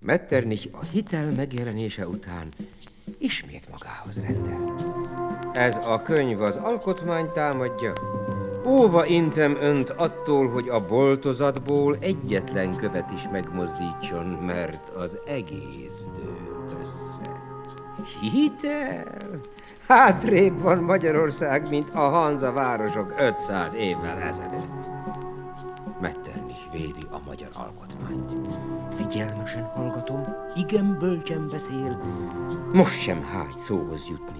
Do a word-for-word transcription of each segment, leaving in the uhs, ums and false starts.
Metternich a hitel megjelenése után ismét magához rendel. Ez a könyv az alkotmányt támadja. Óva intem önt attól, hogy a boltozatból egyetlen követ is megmozdítson, mert az egész dől össze. Hitel? Hátrébb van Magyarország, mint a Hanza városok ötszáz évvel ezelőtt. Metternich védi a magyar alkotmányt. Figyelmesen hallgatom, igen bölcsen beszél, most sem hágy szóhoz jutni.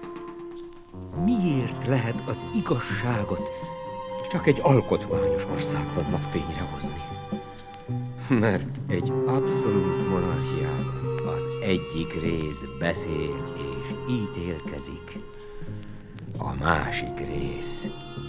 Miért lehet az igazságot csak egy alkotmányos országban napfényre hozni? Mert egy abszolút monarchiában az egyik rész beszél és ítélkezik, a másik rész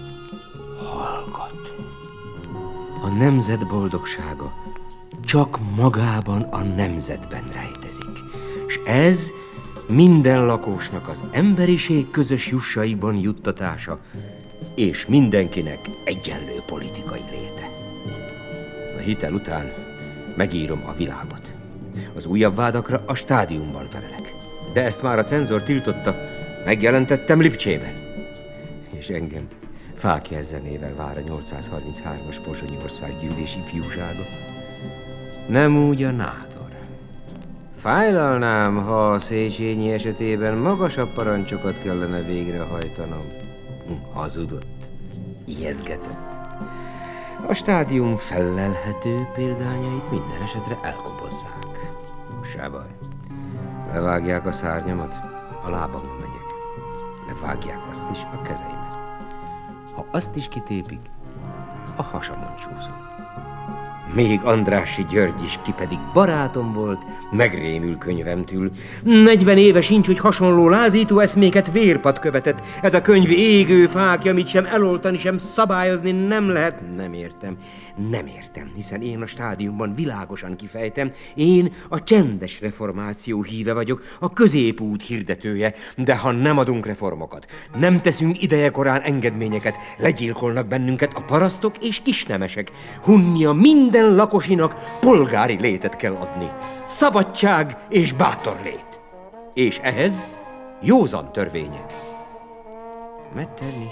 hallgat. A nemzet boldogsága csak magában a nemzetben rejtezik, és ez minden lakosnak az emberiség közös jussaiban juttatása, és mindenkinek egyenlő politikai léte. A hitel után megírom a világot. Az újabb vádakra a stádiumban felelek. De ezt már a cenzor tiltotta, megjelentettem Lipcsében. És engem Fákjer zenével vár a nyolcszázharminchárom-as pozsonyi országgyűlés ifjúsága. Nem úgy a nádor. Fájlalnám, ha a Széchenyi esetében magasabb parancsokat kellene végrehajtanom. Hazudott, ijeszgetett. A stádium fellelhető példányait minden esetre elkobozzák. Se baj. Levágják a szárnyamat, a lábamon megyek. Levágják azt is, a kezeimet. Ha azt is kitépik, a hasamon csúszom. Még Andrássy György is, ki pedig barátom volt, megrémül könyvemtől. Negyven éve sincs, hogy hasonló lázító eszméket vérpad követett. Ez a könyv égő fákja, amit sem eloltani, sem szabályozni nem lehet. Nem értem, nem értem, hiszen én a stádiumban világosan kifejtem, én a csendes reformáció híve vagyok, a középút hirdetője. De ha nem adunk reformokat, nem teszünk idejekorán engedményeket, legyilkolnak bennünket a parasztok és kisnemesek. Hunnia minden lakosinak polgári létet kell adni. Szabadság és bátor lét. És ehhez józan törvények. Metternich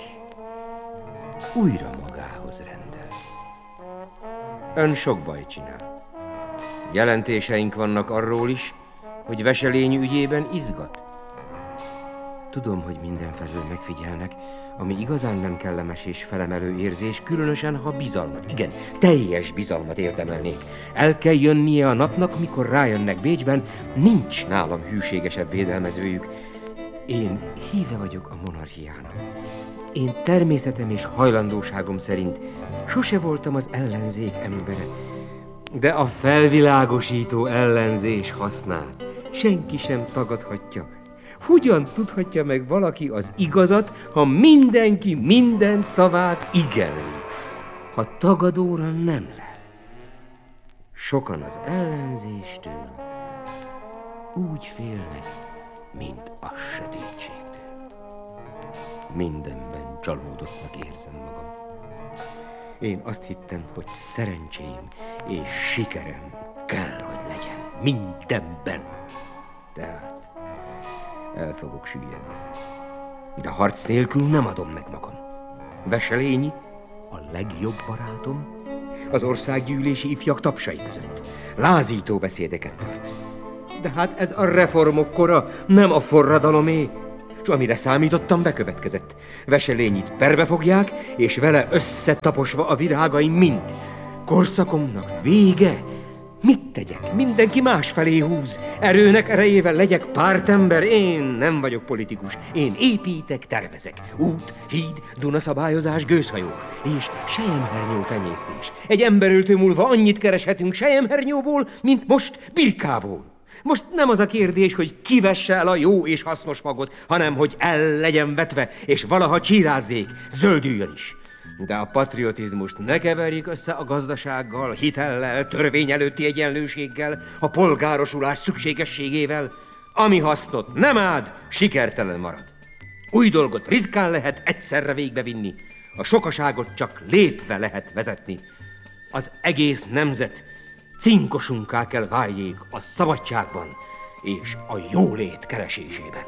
újra magához rendel. Ön sok bajt csinál. Jelentéseink vannak arról is, hogy Veselényi ügyében izgat. Tudom, hogy mindenfelől megfigyelnek, ami igazán nem kellemes és felemelő érzés, különösen, ha bizalmat, igen, teljes bizalmat érdemelnék. El kell jönnie a napnak, mikor rájönnek Bécsben, nincs nálam hűségesebb védelmezőjük. Én híve vagyok a monarchiának. Én természetem és hajlandóságom szerint sose voltam az ellenzék embere, de a felvilágosító ellenzés hasznát senki sem tagadhatja. Hogyan tudhatja meg valaki az igazat, ha mindenki minden szavát igenli, ha tagadóra nem lel? Sokan az ellenzéstől úgy félnek, mint a sötétségtől. Mindenben csalódottnak érzem magam. Én azt hittem, hogy szerencsém és sikerem kell, hogy legyen mindenben. Tehát el fogok süllyedni. De harc nélkül nem adom meg magam. Veselényi a legjobb barátom, az országgyűlési ifjak tapsai között. Lázító beszédeket tart. De hát ez a reformok kora, nem a forradalomé. S amire számítottam, bekövetkezett. Veselényit perbe fogják, és vele összetaposva a virágaim mind. Korszakomnak vége. Mit tegyek? Mindenki másfelé húz. Erőnek erejével legyek pártember. Én nem vagyok politikus. Én építek, tervezek. Út, híd, Dunaszabályozás, gőzhajók. És selyemhernyó tenyésztés. Egy emberöltő múlva annyit kereshetünk selyemhernyóból, mint most birkából. Most nem az a kérdés, hogy kivesse el a jó és hasznos magot, hanem hogy el legyen vetve, és valaha csírázzék, zöldüljön is. De a patriotizmust ne keverjék össze a gazdasággal, hitellel, törvény előtti egyenlőséggel, a polgárosulás szükségességével. Ami hasznot nem áld, sikertelen marad. Új dolgot ritkán lehet egyszerre végbevinni, a sokaságot csak lépve lehet vezetni. Az egész nemzet cinkosunká kell váljék a szabadságban és a jólét keresésében.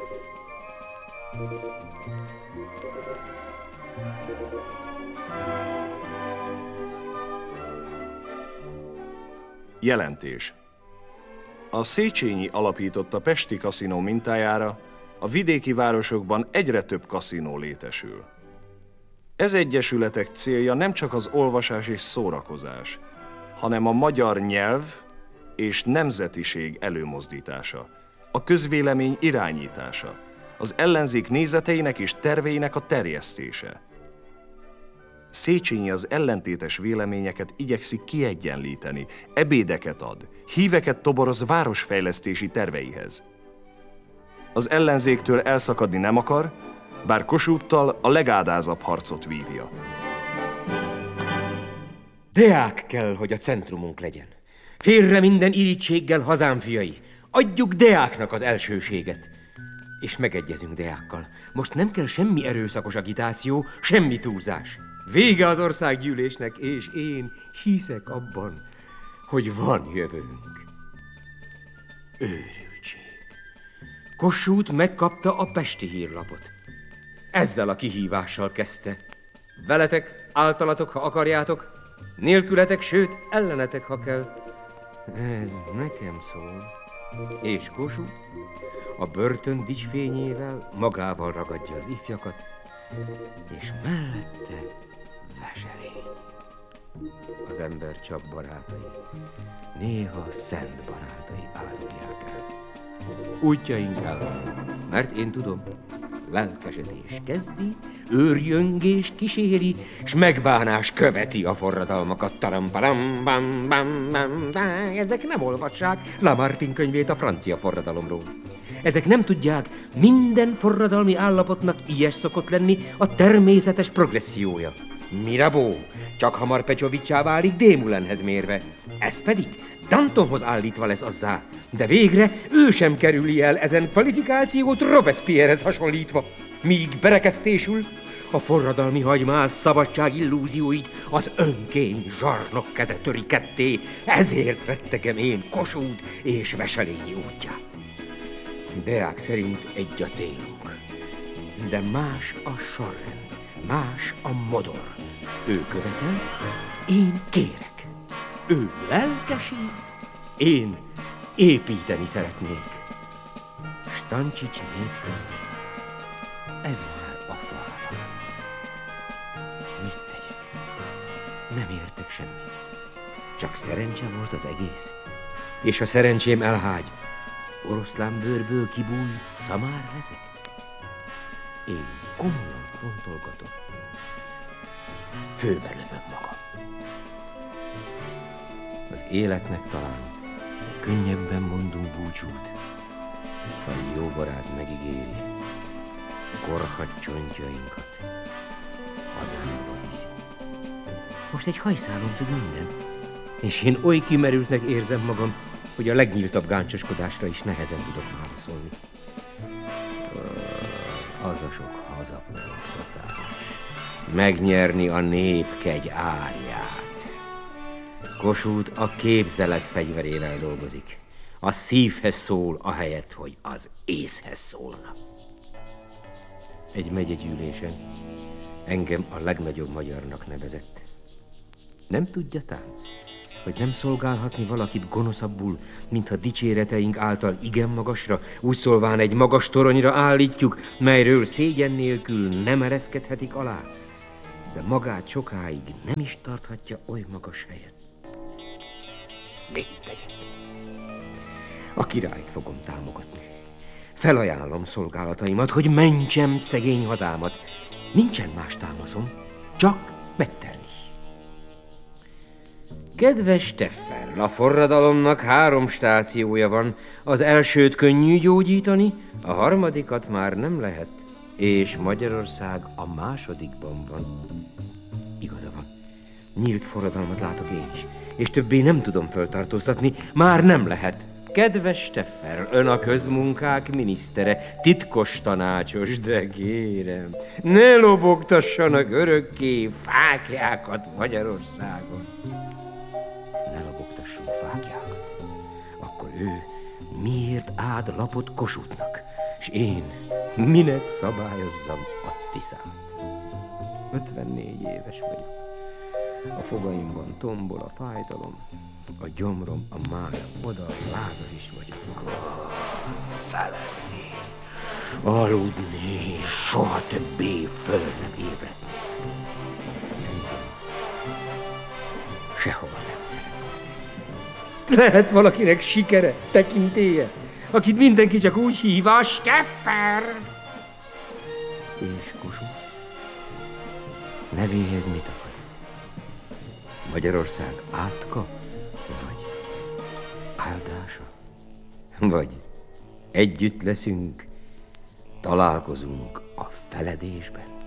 Jelentés. A Széchenyi alapította pesti kaszinó mintájára a vidéki városokban egyre több kaszinó létesül. Ez egyesületek célja nem csak az olvasás és szórakozás, hanem a magyar nyelv és nemzetiség előmozdítása, a közvélemény irányítása, az ellenzék nézeteinek és terveinek a terjesztése. Széchenyi az ellentétes véleményeket igyekszik kiegyenlíteni, ebédeket ad, híveket toboroz városfejlesztési terveihez. Az ellenzéktől elszakadni nem akar, bár Kossuthtal a legádázabb harcot vívja. Deák kell, hogy a centrumunk legyen. Félre minden irítséggel, hazám fiai. Adjuk Deáknak az elsőséget. És megegyezünk Deákkal. Most nem kell semmi erőszakos agitáció, semmi túlzás. Vége az országgyűlésnek, és én hiszek abban, hogy van jövőnk. Őrültség. Kossuth megkapta a pesti hírlapot. Ezzel a kihívással kezdte. Veletek, általatok, ha akarjátok, nélkületek, sőt, ellenetek, ha kell. Ez nekem szól. És Kossuth a börtön dicsfényével magával ragadja az ifjakat, és mellette veselény. Az ember csak barátai, néha szent barátai árulják el. Útjaink elhalnak, mert én tudom, lelkesedés kezdi, őrjöngés kíséri, s megbánás követi a forradalmakat. Taramparam, bam, bam, bam, bam. Ezek nem olvassák Lamartine könyvét a francia forradalomról. Ezek nem tudják, minden forradalmi állapotnak ilyes szokott lenni a természetes progressziója. Mirabeau csak hamar Pecsovicsá válik Démoulinhez mérve. Ez pedig Dantonhoz állítva lesz azzá. De végre ő sem kerüli el ezen kvalifikációt Robespierrehez hasonlítva. Míg berekeztésül a forradalmi hagymás szabadság illúzióit az önkény zsarnok keze töri ketté. Ezért rettegem én Kossuth és Veselényi útját. Deák szerint egy a célunk, de más a sorrend, más a modor. Ő követel, én kérek. Ő lelkesít, én építeni szeretnék. Stancsics népkönyv, ez már a forradalom. Mit tegyek? Nem értek semmit. Csak szerencse volt az egész. És a szerencsém elhágy, oroszlánbőrből kibújt szamár leszek? Én komolyan fontolgatom. Főbe lövöm magam. Az életnek talán könnyebben mondunk búcsút, ha jó barát megígéri, korhadt csontjainkat hazánkba viszi. Most egy hajszálon függ minden, és én oly kimerültnek érzem magam, hogy a legnyíltabb gáncsoskodásra is nehezen tudok válaszolni. Az a sok hazapufogtatás. Megnyerni a népkegy árját. Kossuth a képzelet fegyverével dolgozik. A szívhez szól, ahelyett, hogy az észhez szólna. Egy megyegyűlésen engem a legnagyobb magyarnak nevezett. Nem tudja tán, hogy nem szolgálhatni valakit gonoszabbul, mintha dicséreteink által igen magasra, úgy szólván egy magas toronyra állítjuk, melyről szégyen nélkül nem ereszkedhetik alá, de magát sokáig nem is tarthatja oly magas helyen. Mit tegyek? A királyt fogom támogatni. Felajánlom szolgálataimat, hogy mentsem szegény hazámat. Nincsen más támaszom, csak megtenni. Kedves Steffel, a forradalomnak három stációja van. Az elsőt könnyű gyógyítani, a harmadikat már nem lehet, és Magyarország a másodikban van. Igaza van, nyílt forradalmat látok én is, és többé nem tudom föltartóztatni, már nem lehet. Kedves Steffel, ön a közmunkák minisztere, titkos tanácsos, de kérem, ne lobogtassanak örökké fáklyákat Magyarországon. Ne lobogtassunk fáklyákat, akkor ő miért áld lapot Kossuthnak, és én minek szabályozzam a Tiszát? ötvennégy éves vagyok. A fogaimban tombol a fájdalom, a gyomrom a mája, oda lázas is vagyok. Feledni, aludni, soha többé föl nem ébredni. Sehova nem szeretnék. Lehet valakinek sikere, tekintélye, akit mindenki csak úgy hív, a Steffer. És Kossuth nevéhez mit akar? Magyarország átka, vagy áldása? Vagy együtt leszünk, találkozunk a feledésben?